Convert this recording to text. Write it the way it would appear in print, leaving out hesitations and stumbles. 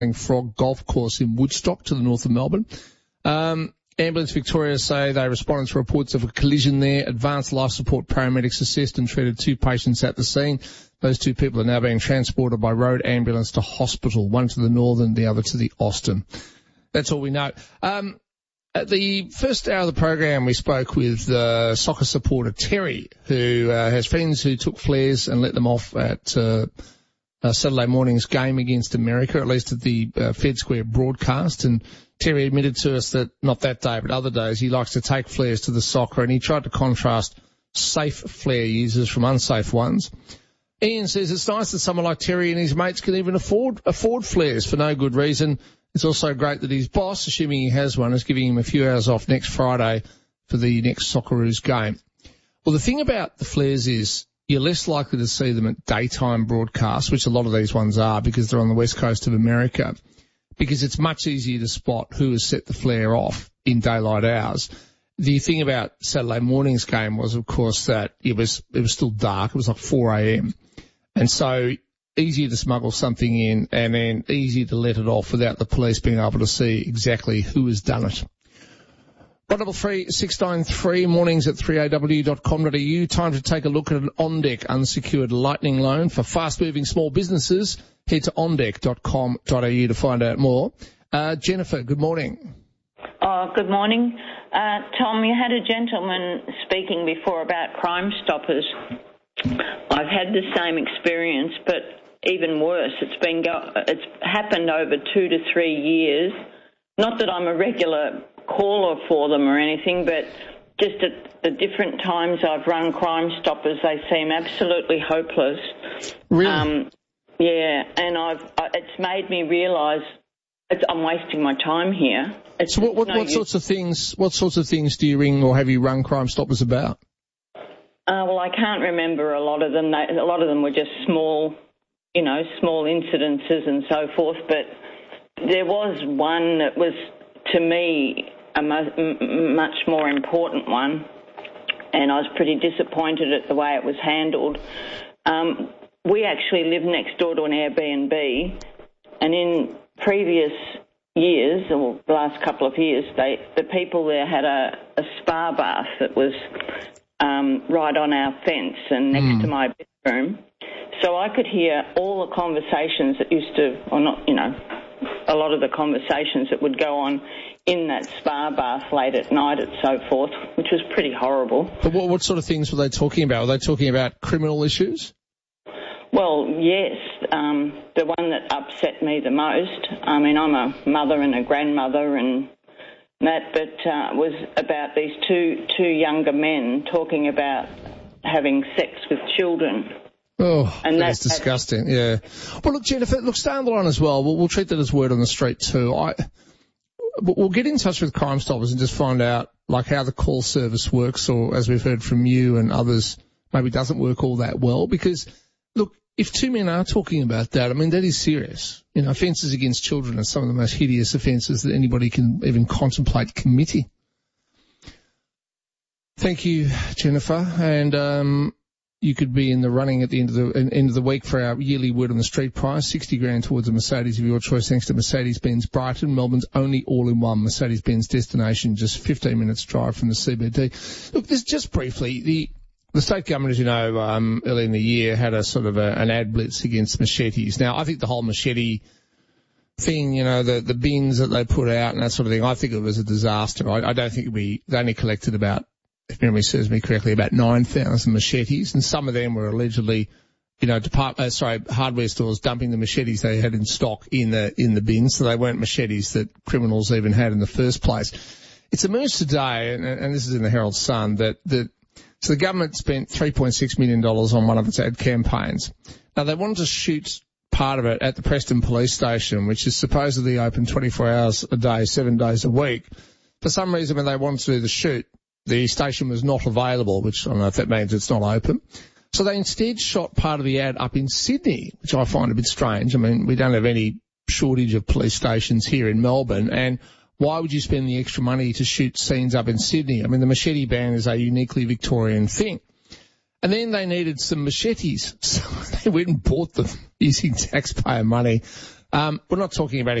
Frog Golf Course in Woodstock to the north of Melbourne. Ambulance Victoria say they responded to reports of a collision there. Advanced life support paramedics assist and treated 2 patients at the scene. Those 2 people are now being transported by road ambulance to hospital, one to the northern, the other to the Austin. That's all we know. At the first hour of the program, we spoke with soccer supporter Terry, who has friends who took flares and let them off at Saturday morning's game against America, at least at the Fed Square broadcast. And Terry admitted to us that not that day, but other days, he likes to take flares to the soccer, and he tried to contrast safe flare users from unsafe ones. Ian says it's nice that someone like Terry and his mates can even afford flares for no good reason. It's also great that his boss, assuming he has one, is giving him a few hours off next Friday for the next Socceroos game. Well, the thing about the flares is you're less likely to see them at daytime broadcasts, which a lot of these ones are because they're on the west coast of America, because it's much easier to spot who has set the flare off in daylight hours. The thing about Saturday morning's game was, of course, that it was still dark. It was like 4 a.m. And so easier to smuggle something in and then easier to let it off without the police being able to see exactly who has done it. 133 693 mornings at 3aw.com.au. Time to take a look at an OnDeck unsecured lightning loan for fast-moving small businesses. Head to ondeck.com.au to find out more. Jennifer, good morning. Oh, good morning. Tom, you had a gentleman speaking before about Crime Stoppers. I've had the same experience, but even worse. It's happened over 2 to 3 years. Not that I'm a regular caller for them or anything, but just at the different times I've run Crime Stoppers, they seem absolutely hopeless. Really? Yeah, and it's made me realise I'm wasting my time here. So what sorts of things do you ring or have you run Crime Stoppers about? Well, I can't remember a lot of them. A lot of them were just small incidences and so forth, but there was one that was, to me, a much more important one, and I was pretty disappointed at the way it was handled. We actually live next door to an Airbnb, and in previous years, or the last couple of years, the people there had a spa bath that was right on our fence and next to my bedroom. So I could hear all the conversations that used to, or not, a lot of the conversations that would go on in that spa bath late at night and so forth, which was pretty horrible. But what sort of things were they talking about? Were they talking about criminal issues? Well, yes. The one that upset me the most, I'm a mother and a grandmother and that, but was about these two younger men talking about having sex with children. Oh, and that's disgusting, yeah. Well, look, Jennifer, stay on the line as well. We'll treat that as word on the street too. We'll get in touch with Crime Stoppers and just find out, how the call service works, or as we've heard from you and others, maybe doesn't work all that well. Because, look, if 2 men are talking about that, that is serious. Offences against children are some of the most hideous offences that anybody can even contemplate committing. Thank you, Jennifer. And you could be in the running at the end of the week for our yearly Word on the Street prize, 60 grand towards a Mercedes of your choice, thanks to Mercedes-Benz Brighton, Melbourne's only all-in-one Mercedes-Benz destination, just 15 minutes drive from the CBD. Look, this just briefly, the state government, as you know, early in the year had a sort of an ad blitz against machetes. Now, I think the whole machete thing, the bins that they put out and that sort of thing, I think it was a disaster. I don't think they only collected about, if memory serves me correctly, about 9,000 machetes, and some of them were allegedly, hardware stores dumping the machetes they had in stock in the bins, so they weren't machetes that criminals even had in the first place. It's emerged today, and this is in the Herald Sun, so the government spent $3.6 million on one of its ad campaigns. Now, they wanted to shoot part of it at the Preston Police Station, which is supposedly open 24 hours a day, 7 days a week. For some reason, when they wanted to do the shoot, the station was not available, which I don't know if that means it's not open. So they instead shot part of the ad up in Sydney, which I find a bit strange. We don't have any shortage of police stations here in Melbourne, and why would you spend the extra money to shoot scenes up in Sydney? The machete ban is a uniquely Victorian thing. And then they needed some machetes, so they went and bought them using taxpayer money. We're not talking about a